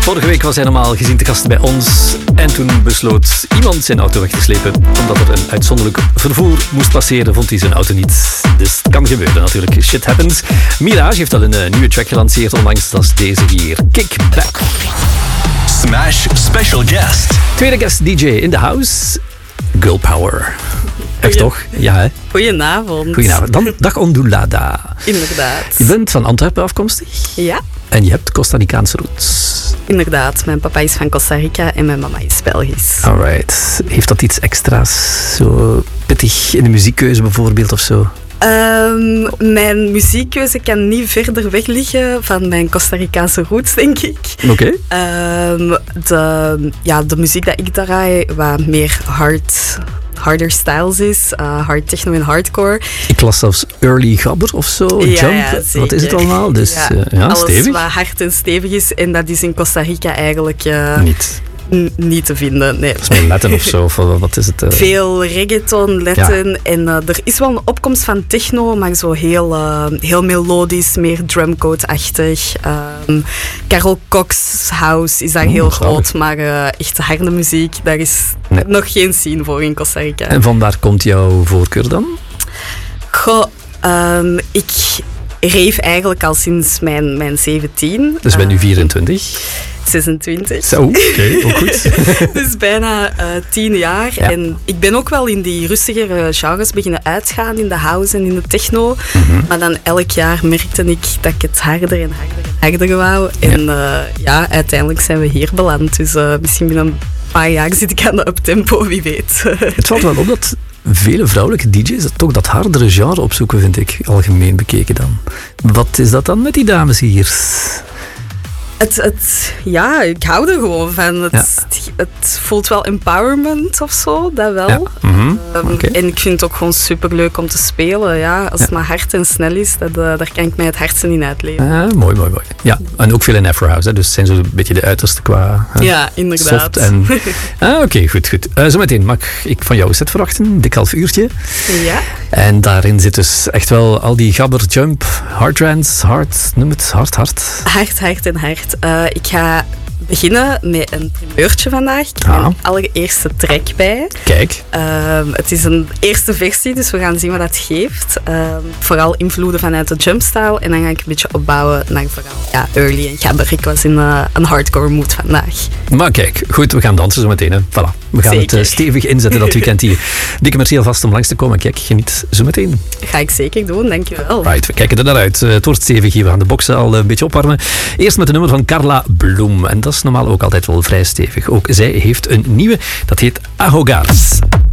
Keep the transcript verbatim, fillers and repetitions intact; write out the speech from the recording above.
Vorige week was hij normaal gezien te gast bij ons. En toen besloot iemand zijn auto weg te slepen. Omdat er een uitzonderlijk vervoer moest passeren, vond hij zijn auto niet. Dus het kan gebeuren natuurlijk. Shit happens. Mirage heeft al een uh, nieuwe track gelanceerd onlangs. Dat is deze hier. Kick Back. Smash Special Guest. Tweede guest D J in the house. Girl Power. Echt toch? Ja, hè? Goedenavond. Goedenavond. Dan, dag Ondulada. Inderdaad. Je bent van Antwerpen afkomstig? Ja. En je hebt Costa Ricaanse roots. Inderdaad. Mijn papa is van Costa Rica en mijn mama is Belgisch. Alright. Heeft dat iets extra's? Zo pittig in de muziekkeuze bijvoorbeeld of zo? Um, mijn muziekkeuze kan niet verder weg liggen van mijn Costa Ricaanse roots, denk ik. Oké. Okay. Um, de, ja, de muziek dat ik draai, wat meer hard... harder styles is, uh, hard techno en hardcore. Ik las zelfs early gabber of zo, ja, jump, ja, wat is het allemaal? Dus ja, uh, ja, alles stevig. wat hard en stevig is en dat is in Costa Rica eigenlijk uh, niet. N- niet te vinden. Nee. Dat is meer Latin of zo, of wat is het? Uh... Veel reggaeton, Latin ja. en uh, er is wel een opkomst van techno, maar zo heel, uh, heel melodisch, meer drumcode-achtig. Um, Carol Cox House is daar oh, heel groot, ik. maar uh, echt harde muziek, daar is nee. nog geen scene voor in Costa Rica. En vandaar komt jouw voorkeur dan? Goh, um, ik rave eigenlijk al sinds mijn, mijn zeventien. Dus ben nu vierentwintig? zesentwintig. Zo, oké, okay, ook goed. Dus bijna uh, tien jaar. Ja. En ik ben ook wel in die rustigere genres beginnen uitgaan, in de house en in de techno. Mm-hmm. Maar dan elk jaar merkte ik dat ik het harder en harder en harder wou. En ja, uh, ja uiteindelijk zijn we hier beland. Dus uh, misschien binnen een paar jaar zit ik aan de uptempo, wie weet. Het valt wel op dat vele vrouwelijke D J's toch dat hardere genre opzoeken, vind ik, algemeen bekeken dan. Wat is dat dan met die dames hier? Het, het, ja, ik hou er gewoon van. Het, ja. het voelt wel empowerment of zo, dat wel. Ja. Mm-hmm. Um, okay. En ik vind het ook gewoon superleuk om te spelen. Ja. Als ja. het maar hard en snel is, dat, uh, daar kan ik mij het hardste in uitleven. Uh, mooi, mooi, mooi. Ja, en ook veel in Afrohouse, hè? Dus het zijn zo'n beetje de uiterste qua uh, ja, inderdaad. Soft en... ah, Oké, okay, goed, goed. Uh, zometeen mag ik van jou een set verwachten, een dik half uurtje. Ja. En daarin zit dus echt wel al die gabber, jump, hard trance, hard, noem het, hard, hard. Hard, hard en hard. Uh, ik ga beginnen met een primeurtje vandaag. Ik heb ah. mijn allereerste track bij. Kijk. Uh, het is een eerste versie, dus we gaan zien wat dat geeft. Uh, vooral invloeden vanuit de jumpstyle. En dan ga ik een beetje opbouwen naar vooral ja, early en gabber. Ik was in uh, een hardcore mood vandaag. Maar kijk, goed, we gaan dansen zo meteen. Hè. Voilà. We gaan zeker. het uh, stevig inzetten dat weekend hier. Dikke merci alvast om langs te komen. Kijk, geniet zo meteen. Ga ik zeker doen, dankjewel. Right, we kijken er naar uit. Uh, het wordt stevig hier. We gaan de boksen al een beetje opwarmen. Eerst met een nummer van Carla Bloem. En dat is normaal ook altijd wel vrij stevig. Ook zij heeft een nieuwe, dat heet Ahogars.